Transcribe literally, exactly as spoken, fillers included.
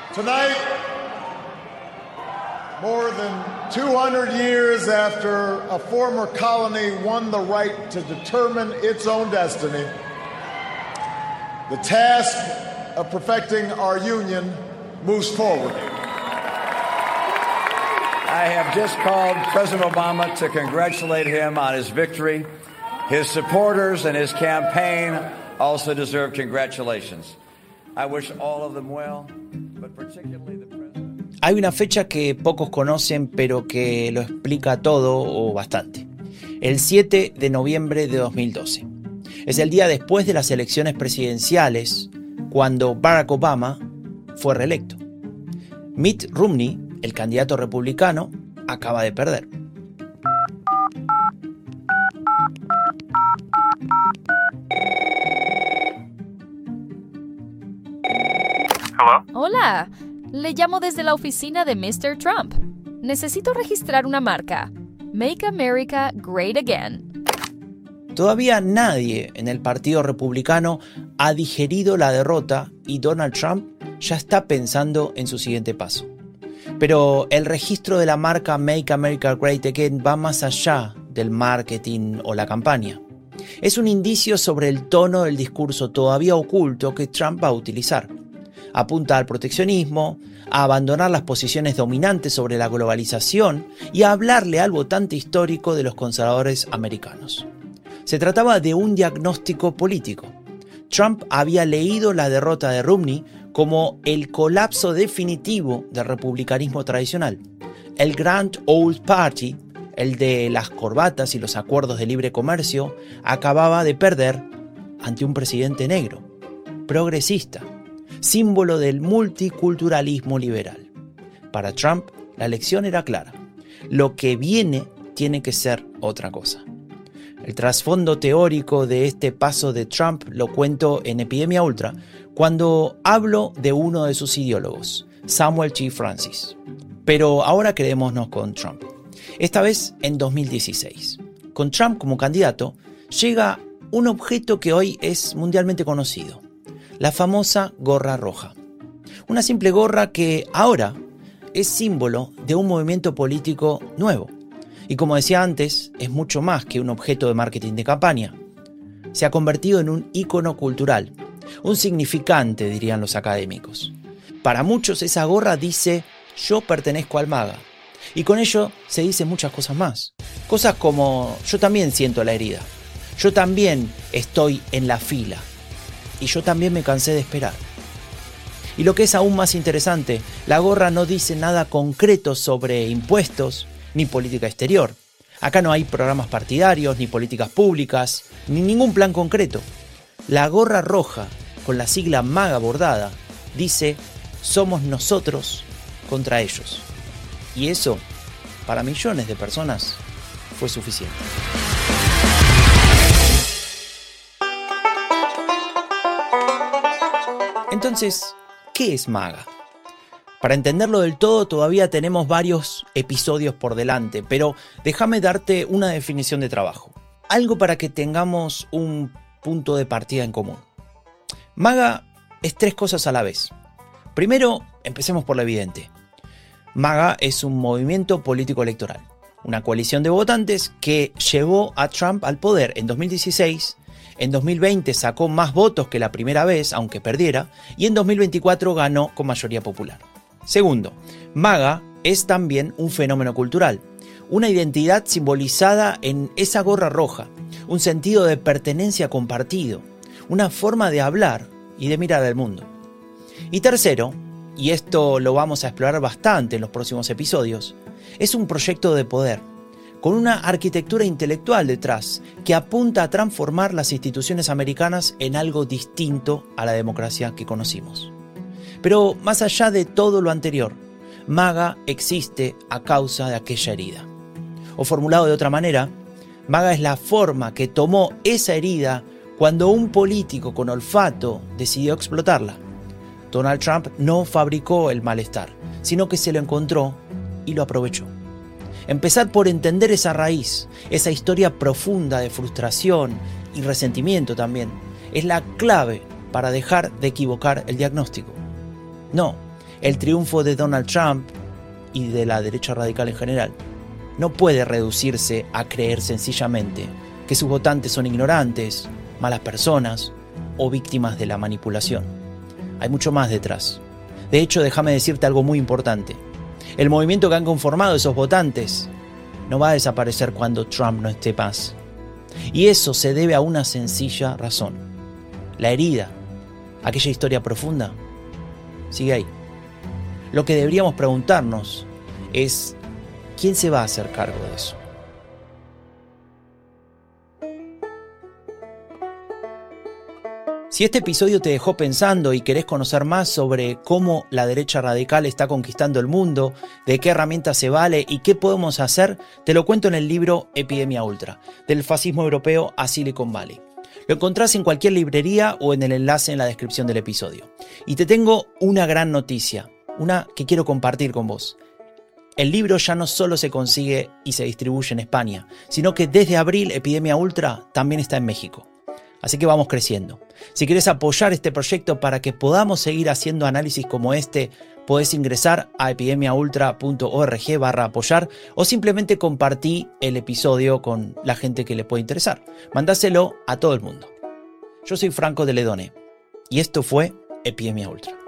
Tonight, more than two hundred years after a former colony won the right to determine its own destiny, the task of perfecting our union moves forward. I have just called President Obama to congratulate him on his victory. His supporters and his campaign also deserve congratulations. I wish all of them well, but particularly the president. Hay una fecha que pocos conocen, pero que lo explica todo o bastante. El siete de noviembre de dos mil doce. Es el día después de las elecciones presidenciales, cuando Barack Obama fue reelecto. Mitt Romney, el candidato republicano, acaba de perder. Hello? Hola, le llamo desde la oficina de mister Trump. Necesito registrar una marca. Make America Great Again. Todavía nadie en el Partido Republicano ha digerido la derrota y Donald Trump ya está pensando en su siguiente paso. Pero el registro de la marca Make America Great Again va más allá del marketing o la campaña. Es un indicio sobre el tono del discurso todavía oculto que Trump va a utilizar. Apunta al proteccionismo, a abandonar las posiciones dominantes sobre la globalización y a hablarle al votante histórico de los conservadores americanos. Se trataba de un diagnóstico político. Trump había leído la derrota de Romney como el colapso definitivo del republicanismo tradicional. El Grand Old Party, el de las corbatas y los acuerdos de libre comercio, acababa de perder ante un presidente negro, progresista, símbolo del multiculturalismo liberal. Para Trump, la lección era clara. Lo que viene tiene que ser otra cosa. El trasfondo teórico de este paso de Trump lo cuento en Epidemia Ultra, cuando hablo de uno de sus ideólogos, Samuel T. Francis. Pero ahora quedémonos con Trump. Esta vez en dos mil dieciséis. Con Trump como candidato, llega un objeto que hoy es mundialmente conocido. La famosa gorra roja. Una simple gorra que ahora es símbolo de un movimiento político nuevo. Y como decía antes, es mucho más que un objeto de marketing de campaña. Se ha convertido en un ícono cultural, un significante, dirían los académicos. Para muchos esa gorra dice, yo pertenezco al MAGA. Y con ello se dicen muchas cosas más. Cosas como, yo también siento la herida. Yo también estoy en la fila. Y yo también me cansé de esperar. Y lo que es aún más interesante, la gorra no dice nada concreto sobre impuestos ni política exterior. Acá no hay programas partidarios, ni políticas públicas, ni ningún plan concreto. La gorra roja, con la sigla MAGA bordada, dice, somos nosotros contra ellos. Y eso, para millones de personas, fue suficiente. Entonces, ¿qué es MAGA? Para entenderlo del todo todavía tenemos varios episodios por delante, pero déjame darte una definición de trabajo. Algo para que tengamos un punto de partida en común. MAGA es tres cosas a la vez. Primero, empecemos por lo evidente. MAGA es un movimiento político electoral, una coalición de votantes que llevó a Trump al poder en dos mil dieciséis, en dos mil veinte sacó más votos que la primera vez, aunque perdiera, y en dos mil veinticuatro ganó con mayoría popular. Segundo, MAGA es también un fenómeno cultural, una identidad simbolizada en esa gorra roja, un sentido de pertenencia compartido, una forma de hablar y de mirar al mundo. Y tercero, y esto lo vamos a explorar bastante en los próximos episodios, es un proyecto de poder, con una arquitectura intelectual detrás que apunta a transformar las instituciones americanas en algo distinto a la democracia que conocimos. Pero más allá de todo lo anterior, MAGA existe a causa de aquella herida. O formulado de otra manera, MAGA es la forma que tomó esa herida cuando un político con olfato decidió explotarla. Donald Trump no fabricó el malestar, sino que se lo encontró y lo aprovechó. Empezar por entender esa raíz, esa historia profunda de frustración y resentimiento también, es la clave para dejar de equivocar el diagnóstico. No, El triunfo de Donald Trump y de la derecha radical en general no puede reducirse a creer sencillamente que sus votantes son ignorantes, malas personas o víctimas de la manipulación. Hay mucho más detrás. De hecho, déjame decirte algo muy importante. El movimiento que han conformado esos votantes no va a desaparecer cuando Trump no esté más. Y eso se debe a una sencilla razón. La herida, aquella historia profunda, sigue ahí. Lo que deberíamos preguntarnos es, ¿quién se va a hacer cargo de eso? Si este episodio te dejó pensando y querés conocer más sobre cómo la derecha radical está conquistando el mundo, de qué herramientas se vale y qué podemos hacer, te lo cuento en el libro Epidemia Ultra, del fascismo europeo a Silicon Valley. Lo encontrás en cualquier librería o en el enlace en la descripción del episodio. Y te tengo una gran noticia, una que quiero compartir con vos. El libro ya no solo se consigue y se distribuye en España, sino que desde abril Epidemia Ultra también está en México. Así que vamos creciendo. Si querés apoyar este proyecto para que podamos seguir haciendo análisis como este, podés ingresar a epidemiaultra.org barra apoyar o simplemente compartí el episodio con la gente que le puede interesar. Mandáselo a todo el mundo. Yo soy Franco de Ledone y esto fue Epidemia Ultra.